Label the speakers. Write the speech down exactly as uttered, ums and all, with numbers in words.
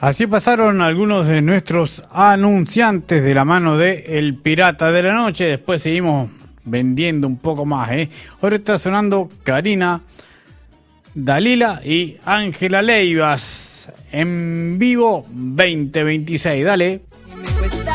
Speaker 1: Así pasaron algunos de nuestros anunciantes de la mano de El Pirata de la Noche. Después seguimos vendiendo un poco más, ¿eh? Ahora está sonando Karina, Dalila y Ángela Leivas en vivo veinte veintiséis. Dale.